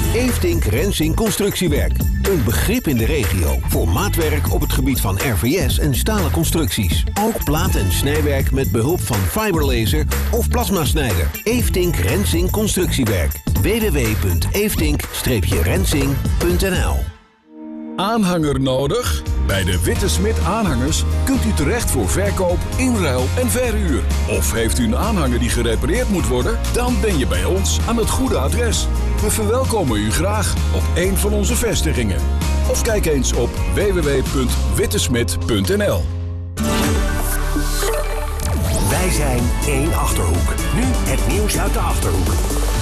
Eefdink Rensing Constructiewerk. Een begrip in de regio voor maatwerk op het gebied van RVS en stalen constructies. Ook plaat- en snijwerk met behulp van fiberlaser of plasmasnijder. Eefdink Rensing Constructiewerk. www.eefdink-rensing.nl. Aanhanger nodig? Bij de Witte Smit Aanhangers kunt u terecht voor verkoop, inruil en verhuur. Of heeft u een aanhanger die gerepareerd moet worden? Dan ben je bij ons aan het goede adres. We verwelkomen u graag op een van onze vestigingen. Of kijk eens op www.wittesmit.nl. Wij zijn één Achterhoek. Nu het nieuws uit de Achterhoek.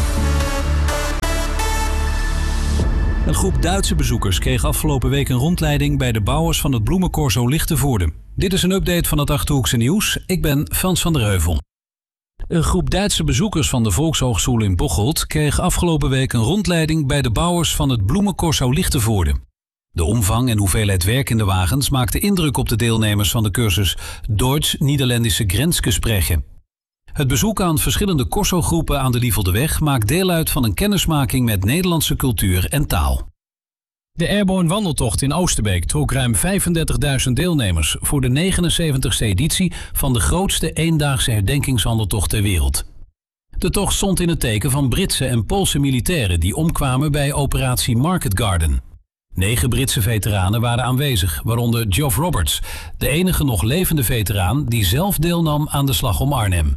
Een groep Duitse bezoekers kreeg afgelopen week een rondleiding bij de bouwers van het bloemencorso Lichtenvoorde. Dit is een update van het Achterhoekse nieuws. Ik ben Frans van der Heuvel. Een groep Duitse bezoekers van de Volkshogeschool in Bocholt kreeg afgelopen week een rondleiding bij de bouwers van het bloemencorso Lichtenvoorde. De omvang en hoeveelheid werk in de wagens maakte indruk op de deelnemers van de cursus Duits-Niederländische Grenzgespräche. Het bezoek aan verschillende corso-groepen aan de Lieveldeweg maakt deel uit van een kennismaking met Nederlandse cultuur en taal. De Airborne Wandeltocht in Oosterbeek trok ruim 35.000 deelnemers voor de 79e editie van de grootste eendaagse herdenkingswandeltocht ter wereld. De tocht stond in het teken van Britse en Poolse militairen die omkwamen bij operatie Market Garden. 9 Britse veteranen waren aanwezig, waaronder Geoff Roberts, de enige nog levende veteraan die zelf deelnam aan de slag om Arnhem.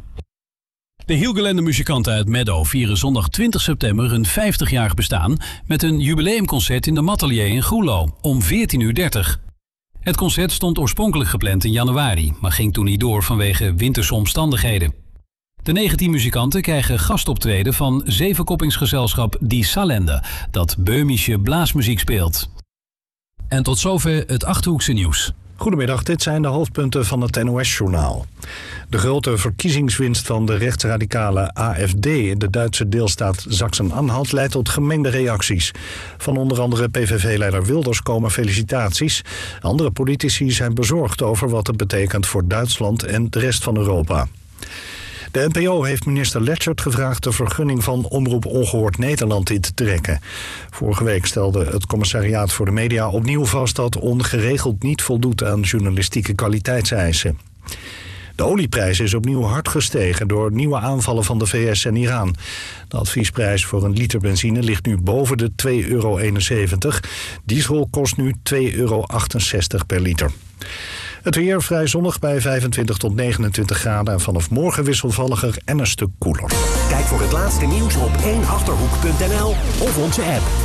De Hielgelende muzikanten uit Meadow vieren zondag 20 september hun 50-jarig bestaan met een jubileumconcert in de Matelier in Groenlo om 14:30. Het concert stond oorspronkelijk gepland in januari, maar ging toen niet door vanwege winterse omstandigheden. De 19 muzikanten krijgen gastoptreden van zevenkoppingsgezelschap Die Salende, dat Böhmische blaasmuziek speelt. En tot zover het Achterhoekse nieuws. Goedemiddag, dit zijn de hoofdpunten van het NOS-journaal. De grote verkiezingswinst van de rechtsradicale AfD in de Duitse deelstaat Sachsen-Anhalt leidt tot gemengde reacties. Van onder andere PVV-leider Wilders komen felicitaties. Andere politici zijn bezorgd over wat het betekent voor Duitsland en de rest van Europa. De NPO heeft minister Leschert gevraagd de vergunning van Omroep Ongehoord Nederland in te trekken. Vorige week stelde het Commissariaat voor de Media opnieuw vast dat ongeregeld niet voldoet aan journalistieke kwaliteitseisen. De olieprijs is opnieuw hard gestegen door nieuwe aanvallen van de VS en Iran. De adviesprijs voor een liter benzine ligt nu boven de €2,71. Diesel kost nu €2,68 per liter. Het weer vrij zonnig bij 25 tot 29 graden en vanaf morgen wisselvalliger en een stuk koeler. Kijk voor het laatste nieuws op 1achterhoek.nl of onze app.